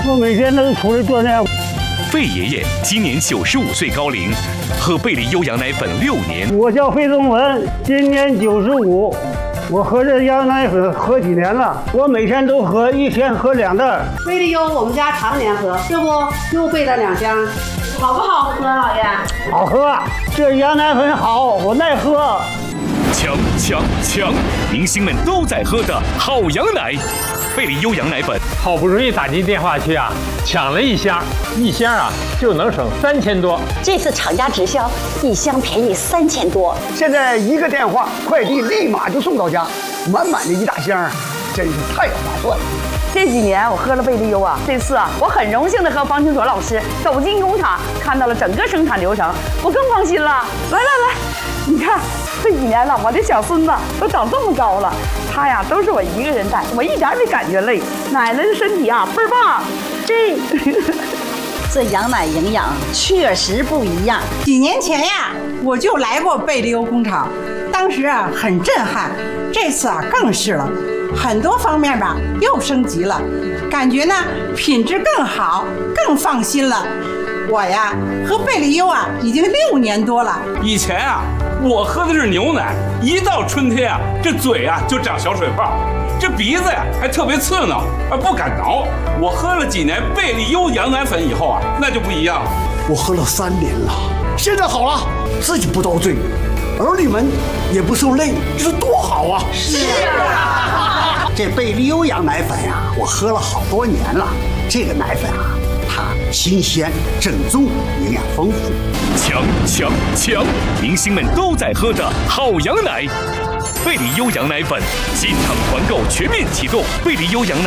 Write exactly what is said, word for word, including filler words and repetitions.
我每天都出来锻炼。 费爷爷今年九十五岁高龄，喝贝利优羊奶粉六年。 我叫费宗文，今年九十五。我喝这羊奶粉喝几年了？我每天都喝，一天喝两袋。 贝利优我们家常年喝，这不又备了两箱，好不好喝，老爷？ 好喝，这羊奶粉好，我爱喝。 强强强！明星们都在喝的好羊奶，贝利优羊奶粉。 好不容易打进电话去啊，抢了一箱，一箱啊就能省三千多。 这次厂家直销，一箱便宜三千多。 现在一个电话，快递立马就送到家，满满的一大箱，真是太划算了。 这几年我喝了贝利优啊，这次啊我很荣幸的和方清卓老师走进工厂，看到了整个生产流程，我更放心了。来来来，你看这几年了，我的小孙子都长这么高了，他呀都是我一个人带，我一点没感觉累。奶奶的身体啊倍儿棒，这这羊奶营养确实不一样。 几年前呀，我就来过贝利优工厂，当时啊很震撼，这次啊更是了。很多方面吧又升级了，感觉呢品质更好，更放心了。我呀喝贝利优啊已经六年多了。 以前啊我喝的是牛奶，一到春天啊这嘴啊就长小水泡，这鼻子呀还特别刺挠，啊不敢挠。我喝了几年贝利优羊奶粉以后啊，那就不一样了。 我喝了三年了，现在好了，自己不遭罪，儿女们也不受累，这是多好啊！ 是啊， 这贝利优羊奶粉呀、啊，我喝了好多年了。这个奶粉啊，它新鲜、正宗，营养丰富。 强强强！明星们都在喝的好羊奶，贝利优羊奶粉，进场团购全面启动，贝利优羊奶。